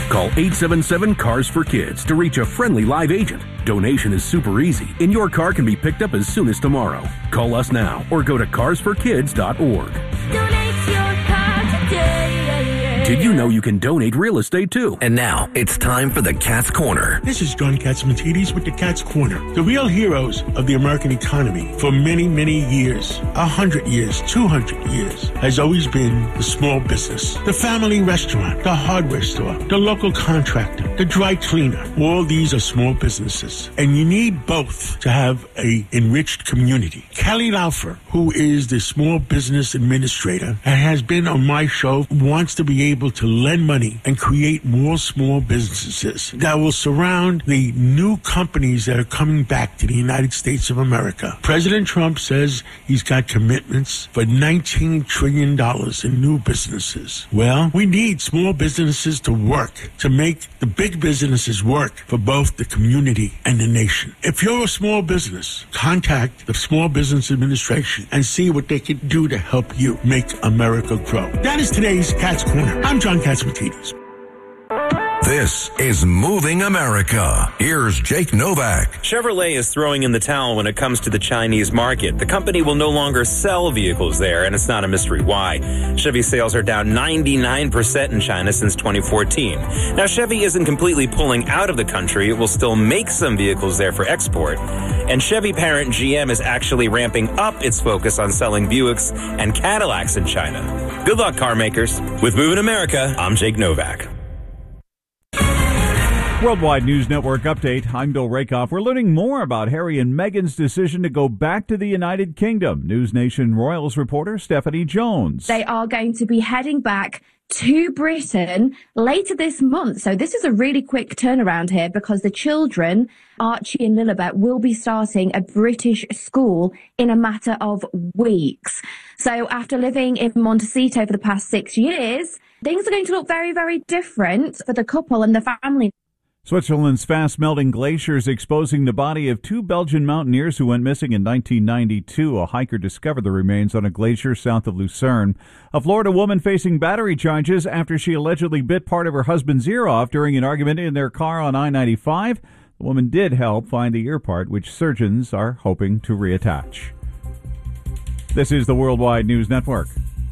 Call 877-CARS-FOR-KIDS to reach a friendly live agent. Donation is super easy, and your car can be picked up as soon as tomorrow. Call us now or go to carsforkids.org. Donate your car today. Did you know you can donate real estate too? And now it's time for the Cat's Corner. This is John Catsimatidis with the Cat's Corner. The real heroes of the American economy for many, many years, 100 years, 200 years, has always been the small business. The family restaurant, the hardware store, the local contractor, the dry cleaner. All these are small businesses. And you need both to have a enriched community. Kelly Laufer, who is the small business administrator and has been on my show, wants to be able to lend money and create more small businesses that will surround the new companies that are coming back to the United States of America. President Trump says he's got commitments for $19 trillion in new businesses. Well, we need small businesses to work, to make the big businesses work for both the community and the nation. If you're a small business, contact the Small Business Administration and see what they can do to help you make America grow. That is today's Cat's Corner. I'm John Catsimatidis. This is Moving America. Here's Jake Novak. Chevrolet is throwing in the towel when it comes to the Chinese market. The company will no longer sell vehicles there, and it's not a mystery why. Chevy sales are down 99% in China since 2014. Now, Chevy isn't completely pulling out of the country. It will still make some vehicles there for export. And Chevy parent GM is actually ramping up its focus on selling Buicks and Cadillacs in China. Good luck, car makers. With Moving America, I'm Jake Novak. Worldwide News Network update. I'm Bill Rakoff. We're learning more about Harry and Meghan's decision to go back to the United Kingdom. News Nation Royals reporter Stephanie Jones. They are going to be heading back to Britain later this month. So this is a really quick turnaround here because the children, Archie and Lilibet, will be starting a British school in a matter of weeks. So after living in Montecito for the past 6 years, things are going to look very, very different for the couple and the family. Switzerland's fast-melting glaciers exposing the body of two Belgian mountaineers who went missing in 1992. A hiker discovered the remains on a glacier south of Lucerne. A Florida woman facing battery charges after she allegedly bit part of her husband's ear off during an argument in their car on I-95. The woman did help find the ear part, which surgeons are hoping to reattach. This is the Worldwide News Network.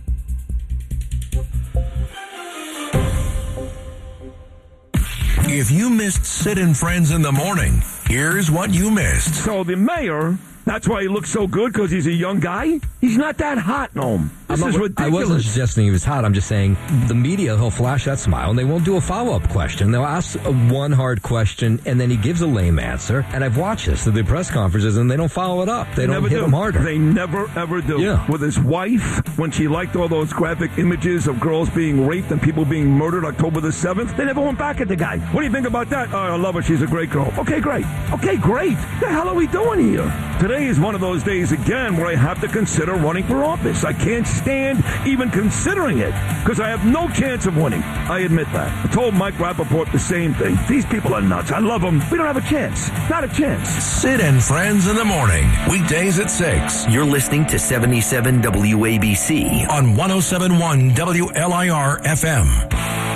If you missed Sid and Friends in the Morning, here's what you missed. So the mayor, that's why he looks so good, because he's a young guy? He's not that hot, Noam. This is ridiculous. I wasn't suggesting he was hot. I'm just saying the media, he'll flash that smile, and they won't do a follow-up question. They'll ask one hard question, and then he gives a lame answer. And I've watched this at the press conferences, and they don't follow it up. They don't hit him harder. They never, ever do. Yeah. With his wife, when she liked all those graphic images of girls being raped and people being murdered October the 7th, they never went back at the guy. What do you think about that? Oh, I love her. She's a great girl. Okay, great. Okay, great. What the hell are we doing here? Today is one of those days again where I have to consider running for office. I can't stand even considering it because I have no chance of winning. I admit that. I told Mike Rappaport the same thing. These people are nuts. I love them. We don't have a chance. Not a chance. Sid and Friends in the Morning, weekdays at 6. You're listening to 77 WABC on 107.1 WLIR FM.